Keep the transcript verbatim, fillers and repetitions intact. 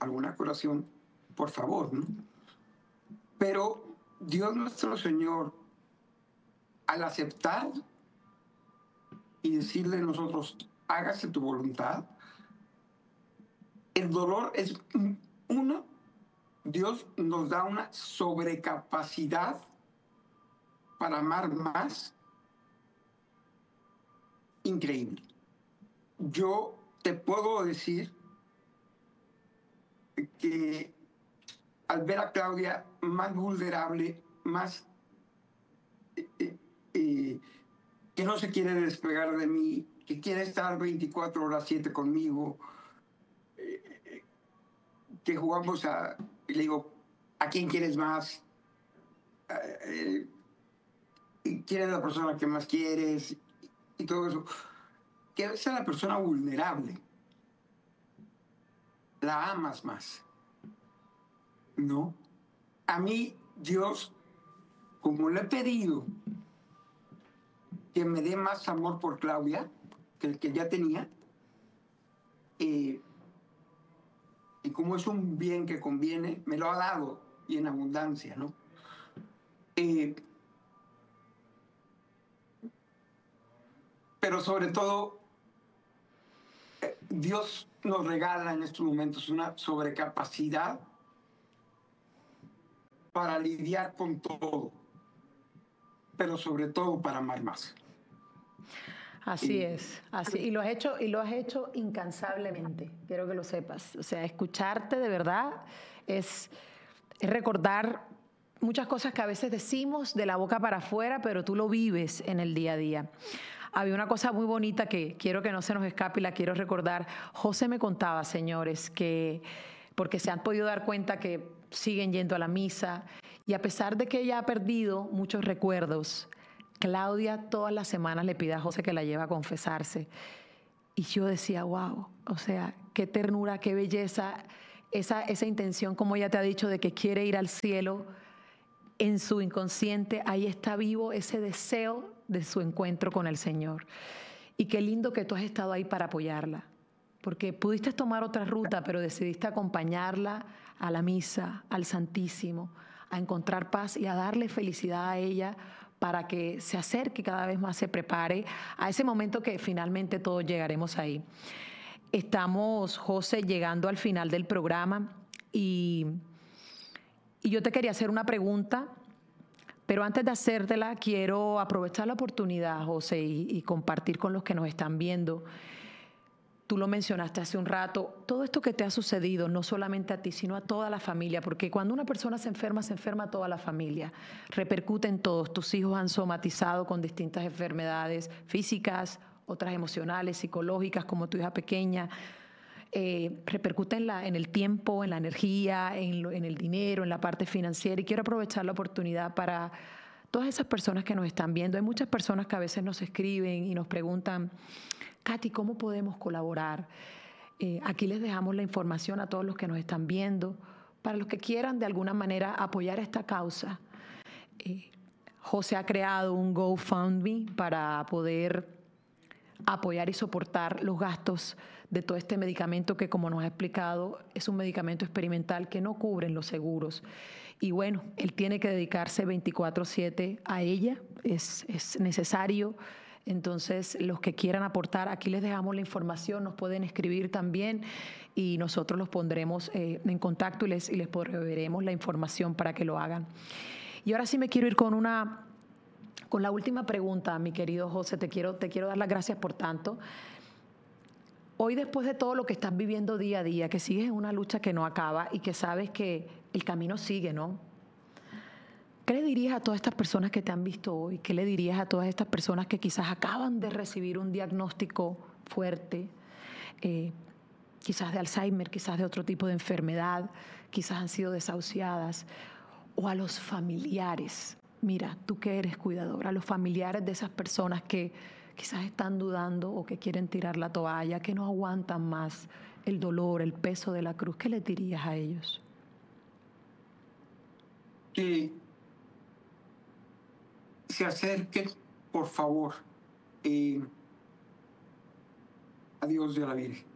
alguna curación, por favor, ¿no? Pero Dios nuestro Señor, al aceptar y decirle a nosotros, hágase tu voluntad, el dolor es uno, Dios nos da una sobrecapacidad para amar más increíble. Yo te puedo decir que al ver a Claudia más vulnerable, más eh, eh, que no se quiere despegar de mí, que quiere estar veinticuatro horas siete conmigo, eh, que jugamos a, y le digo, ¿a quién quieres más? Eh, eh, ¿Quién es la persona que más quieres? Y todo eso. Que ves a la persona vulnerable, la amas más, ¿no? A mí, Dios, como le he pedido que me dé más amor por Claudia, que el que ya tenía, eh, y como es un bien que conviene, me lo ha dado y en abundancia, ¿no? Eh, pero sobre todo, eh, Dios nos regala en estos momentos una sobrecapacidad para lidiar con todo, pero sobre todo para amar más. Así es, así, y lo has hecho, y lo has hecho incansablemente, quiero que lo sepas. O sea, escucharte de verdad es, es recordar muchas cosas que a veces decimos de la boca para afuera, pero tú lo vives en el día a día. Había una cosa muy bonita que quiero que no se nos escape y la quiero recordar. José me contaba, señores, que porque se han podido dar cuenta que siguen yendo a la misa y a pesar de que ella ha perdido muchos recuerdos, Claudia todas las semanas le pide a José que la lleve a confesarse. Y yo decía, wow, o sea, qué ternura, qué belleza, esa, esa intención, como ella te ha dicho, de que quiere ir al cielo. En su inconsciente, ahí está vivo ese deseo de su encuentro con el Señor. Y qué lindo que tú has estado ahí para apoyarla, porque pudiste tomar otra ruta, pero decidiste acompañarla a la misa, al Santísimo, a encontrar paz y a darle felicidad a ella para que se acerque cada vez más, se prepare a ese momento que finalmente todos llegaremos ahí. Estamos, José, llegando al final del programa y, y yo te quería hacer una pregunta, pero antes de hacértela quiero aprovechar la oportunidad, José, y, y compartir con los que nos están viendo. Tú lo mencionaste hace un rato, todo esto que te ha sucedido, no solamente a ti, sino a toda la familia, porque cuando una persona se enferma, se enferma toda la familia, repercute en todos. Tus hijos han somatizado con distintas enfermedades físicas, otras emocionales, psicológicas, como tu hija pequeña. Eh, repercute en, la, en el tiempo, en la energía, en, lo, en el dinero, en la parte financiera. Y quiero aprovechar la oportunidad para todas esas personas que nos están viendo. Hay muchas personas que a veces nos escriben y nos preguntan, Katy, ¿cómo podemos colaborar? Eh, aquí les dejamos la información a todos los que nos están viendo, para los que quieran de alguna manera apoyar esta causa. Eh, José ha creado un GoFundMe para poder apoyar y soportar los gastos de todo este medicamento que, como nos ha explicado, es un medicamento experimental que no cubren los seguros. Y bueno, él tiene que dedicarse veinticuatro siete a ella, es, es necesario. Entonces, los que quieran aportar, aquí les dejamos la información, nos pueden escribir también y nosotros los pondremos eh, en contacto y les, y les proveeremos la información para que lo hagan. Y ahora sí me quiero ir con una, con la última pregunta, mi querido José. Te quiero, te quiero dar las gracias por tanto. Hoy, después de todo lo que estás viviendo día a día, que sigues en una lucha que no acaba y que sabes que el camino sigue, ¿no? ¿Qué le dirías a todas estas personas que te han visto hoy? ¿Qué le dirías a todas estas personas que quizás acaban de recibir un diagnóstico fuerte, eh, quizás de Alzheimer, quizás de otro tipo de enfermedad, quizás han sido desahuciadas? O a los familiares, mira, tú que eres cuidadora, a los familiares de esas personas que quizás están dudando o que quieren tirar la toalla, que no aguantan más el dolor, el peso de la cruz, ¿qué le dirías a ellos? Que se acerquen, por favor, eh, a Dios y a la Virgen.